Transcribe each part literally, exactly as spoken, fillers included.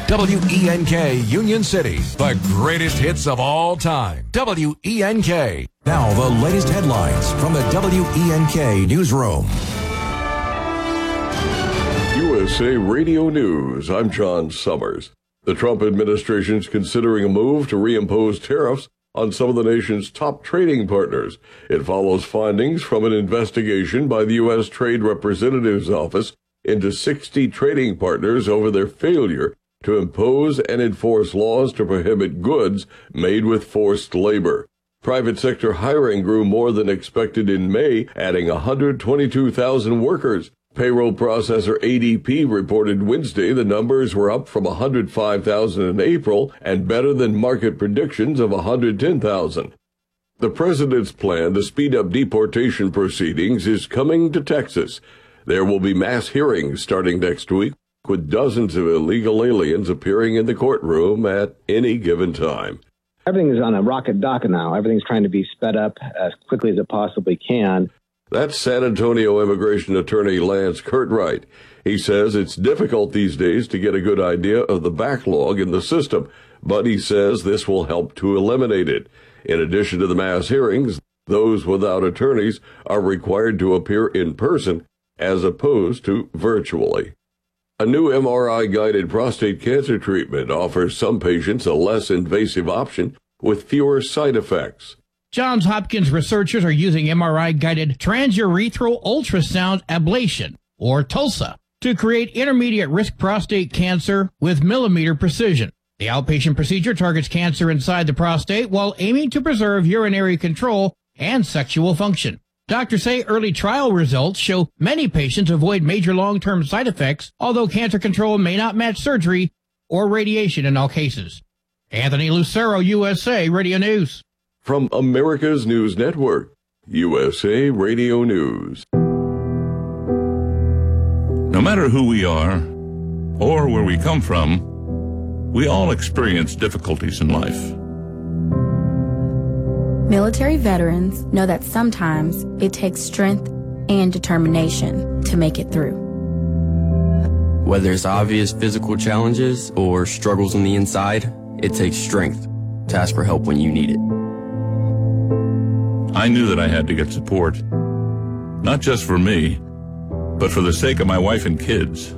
W E N K Union City, the greatest hits of all time. W E N K. Now the latest headlines from the W E N K newsroom. U S A Radio News, I'm John Summers. The Trump administration is considering a move to reimpose tariffs on some of the nation's top trading partners. It follows findings from an investigation by the U S Trade Representative's Office into sixty trading partners over their failure to impose and enforce laws to prohibit goods made with forced labor. Private sector hiring grew more than expected in May, adding one hundred twenty-two thousand workers. Payroll processor A D P reported Wednesday the numbers were up from one hundred five thousand in April and better than market predictions of one hundred ten thousand. The president's plan to speed up deportation proceedings is coming to Texas. There will be mass hearings starting next week, with dozens of illegal aliens appearing in the courtroom at any given time. Everything is on a rocket docket now. Everything's trying to be sped up as quickly as it possibly can. That's San Antonio immigration attorney Lance Curtright. He says it's difficult these days to get a good idea of the backlog in the system, but he says this will help to eliminate it. In addition to the mass hearings, those without attorneys are required to appear in person as opposed to virtually. A new M R I-guided prostate cancer treatment offers some patients a less invasive option with fewer side effects. Johns Hopkins researchers are using M R I-guided transurethral ultrasound ablation, or TULSA, to create intermediate-risk prostate cancer with millimeter precision. The outpatient procedure targets cancer inside the prostate while aiming to preserve urinary control and sexual function. Doctors say early trial results show many patients avoid major long-term side effects, although cancer control may not match surgery or radiation in all cases. Anthony Lucero, U S A Radio News. From America's News Network, U S A Radio News. No matter who we are or where we come from, we all experience difficulties in life. Military veterans know that sometimes it takes strength and determination to make it through. Whether it's obvious physical challenges or struggles on the inside, it takes strength to ask for help when you need it. I knew that I had to get support, not just for me, but for the sake of my wife and kids.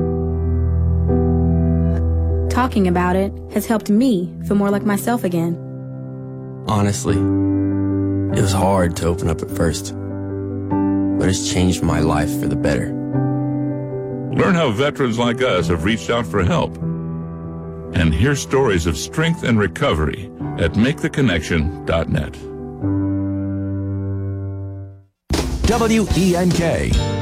Talking about it has helped me feel more like myself again. Honestly, it was hard to open up at first, but it's changed my life for the better. Learn how veterans like us have reached out for help. And hear stories of strength and recovery at make the connection dot net. W E N K